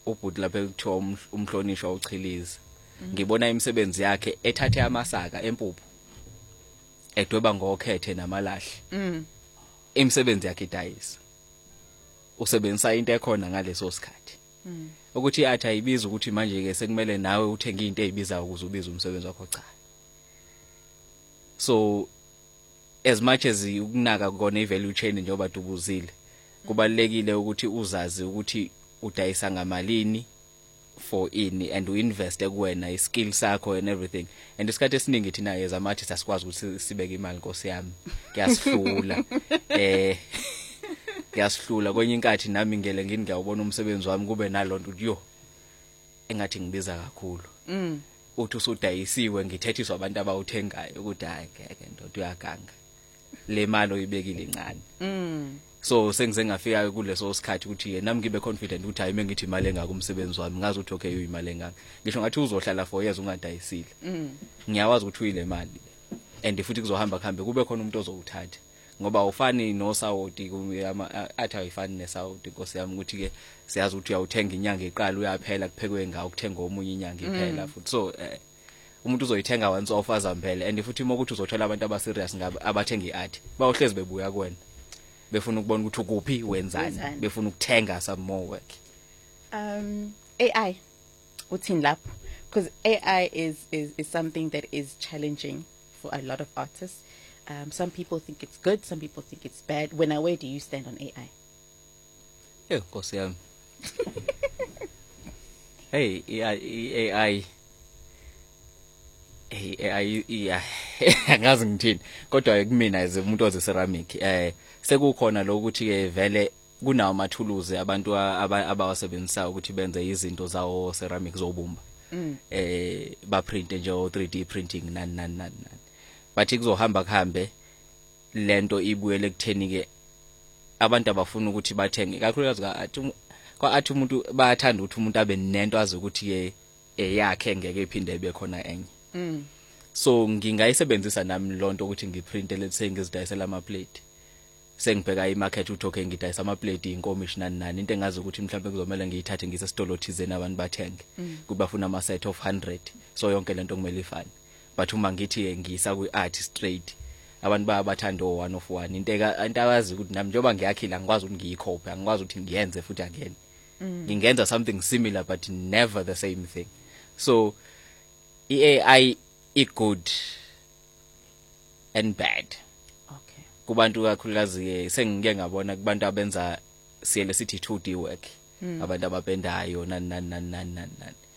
ubhuti lapha ekuthiwa umhlonishwa uChilizi ngibona imisebenzi yakhe ethathe amasaka empuphu edweba ngokhethe namalahle imisebenzi yakhe idayisa usebenzisa into ekhona ngaleso sikhathi ukuthi athi ayibiza ukuthi manje ke sekumele nawe uthenge into ezibiza ukuze ubize umsebenzi wakho cha so as much as ukunaka kona ivalue chain njengoba dubuzile kubalekile ukuthi uzazi ukuthi udayisa ngamalini for ini and uinvest kuwena iskill sakho and everything and isikhathi esiningi thina as artists asikwazi ukuthi sibeke imali Nkosi yami kuyasihlula kuyasihlula kwenye inkathi nami ngele ngiyabona umsebenzi wami kube nalonto yo engathi ngibiza kakhulu uthi usudayisiwe ngithethiswa abantu abawuthengayo ukuthi hayi ngeke ndodo uyaganga le mali oyibekile incane so sengize ngafika kuleso sikhathi ukuthi yena nami ngibe confident ukuthi hayi mengithi imali engaka umsebenzi wami ngazi ukuthi okay uyimali engaka ngisho ngathi uzohlala for years ungadayisile ngiyawazi ukuthi uyile mali and futhi kuzohamba kuhambe kube khona umuntu ozowuthatha ngoba ufani noSaudi athi ayifani neSaudi Nkosi yami ukuthi ke siyazi ukuthi uyawuthenga inyanga eqala uyaphela kuphekwe ngawo ukuthenga omunye inyanga iphela futhi so umuntu uzoyithenga once ofaza mphela and futhi ukuthi uzothola abantu abaserious ngabe abathenga iart bawuhlezi bebuya kuwena befuna ukubona ukuthi ukuphi wenzani befuna ukuthenga some more work AI uthini lapho because AI is something that is challenging for a lot of artists. Some people think it's good, some people think it's bad. Where do you stand on AI? Yeah, of course, yeah. Hey, AI, yeah. Angazi ngithini. Kodwa kumina as umuntu oze ceramic, sekukhona lokuthi ke vele kunawo amathuluzi abantu abawasebenzisa ukuthi benze izinto zawo ceramic zobumba. Ba print nje o 3D printing nani. Bathi kuzohamba kuhambe lento ibuyele kutheni ke abantu abafuna ukuthi bathenge kakhulukazi athi umuntu bayathanda ukuthi umuntu abe nento azi ukuthi ke yakhe ngeke iphinde ibe khona enye so ngingayisebenzisa nami lonto ukuthi ngiprinte let's say ngizidayisela ama plate sengibheka imarket uthi okay ngidayisa ama plate inkomishi nani into engazi ukuthi mhlawumbe kuzomela ngiyithathe ngise store thizeni abantu bathenge kubafuna ama set of 100 so yonke lento kumele ifane but uma ngithi ngiyisa kwi-art straight abantu bayabathanda o1 of 1 into abazi ukuthi nami njengoba ngiyakhila ngikwazi ukuthi ngiyicopy angikwazi ukuthi ngiyenze futhi again ngingenza something similar but never the same thing so AI is good and bad okay kubantu kakhulukazi sengike ngabona kubantu abenza siyele sithi 2D work abantu abapendayo nani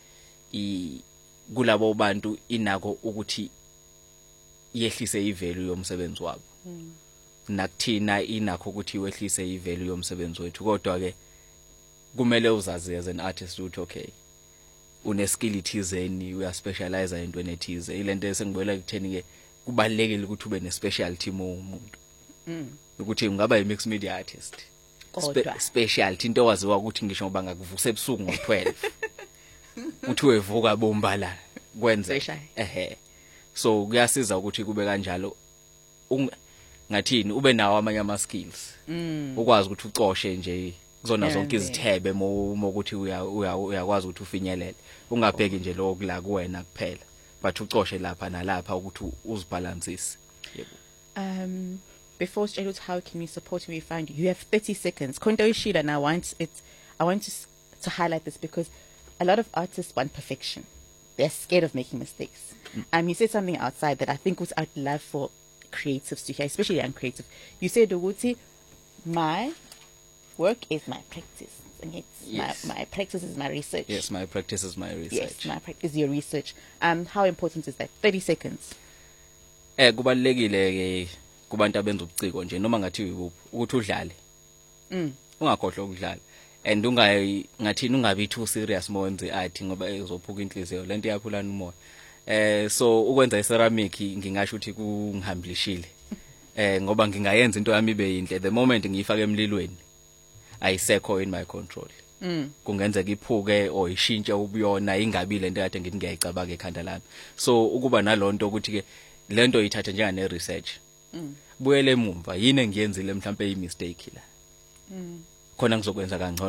kulabo bantu inako ukuthi yehlise ivalue yomsebenzi wabo nakuthina inakho ukuthi wehlise ivalue yomsebenzi wethu kodwa ke kumele uzazi as an artist ukuthi okay une skill ithizeni uya specialize into ethize ilento esengibona kutheni ke kubalekile ukuthi ube ne specialty umuntu ukuthi ungaba i mixed media artist specialty into waziwa ukuthi ngisho ngoba ngakuvuse ebusuku ngo12 uthi wevuka bomba la kwenze so kuyasiza ukuthi kube kanjalo ngathini ube nawo amanye ama skills ukwazi ukuthi ucoshe nje kuzona zonke izithebe mokuthi uyakwazi ukuthi ufinyelele ungabheki nje lokho la kuwena kuphela but ucoshe lapha nalapha ukuthi uzibalansise yebo before Stella, how can we support and we find you? You have 30 seconds. Konto Ishida, and I want to highlight this because a lot of artists want perfection. They're scared of making mistakes. You said something outside that I think I'd love for creatives to hear, especially young creative. You said, Uguti, my work is my practice. And it's yes. my practice is my research. Yes, my practice is my research. Yes, my practice is your research. How important is that? 30 seconds. Kubalekile ke kubantu abenza ubuciko nje noma ngathi ukuthi udlale. Ungakhohlwa ukudlala. And ngathini ungabi too serious mowenze art ngoba ezophuka inhliziyo lento iyaphulana umoya. So ukwenza iceramic ngingasho ukuthi kungihambilishile. Ngoba ngingayenza into yami ibe yinhle the moment ngiyifaka emlilweni ayisekho in my control. Kungenzeka iphuke or ishintshe ubuyona ingabi lento kade ngithi ngiyayicabanga ekhanda lami. So ukuba nalonto ukuthi ke lento ithathe njengane research. Buyele emumva yini engiyenzile mhlawumbe i mistake la. Khona ngizokwenza kangcono.